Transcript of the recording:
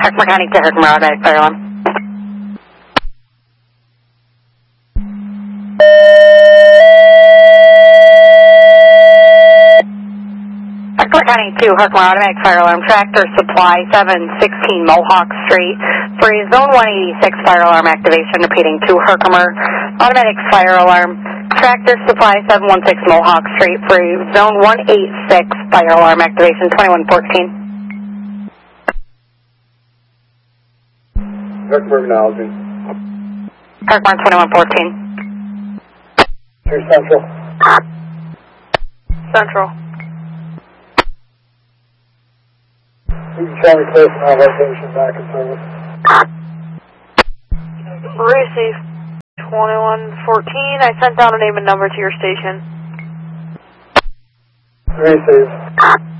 Herkimer County to Herkimer automatic fire alarm. Herkimer County to Herkimer automatic fire alarm. Tractor Supply 716 Mohawk Street. For a Zone 186 fire alarm activation, repeating to Herkimer automatic fire alarm. Tractor Supply 716 Mohawk Street for a Zone 186 fire alarm activation 2114. Herkimer acknowledging. Herkimer 2114. Here's Central. Central. You can try me clear from our location back in service. Receive 2114. I sent down a name and number to your station. Receive.